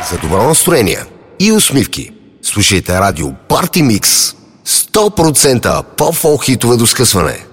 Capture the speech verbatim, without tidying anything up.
За добро настроение и усмивки слушайте радио Party Mix. сто процента по-фолк хитове до скъсване.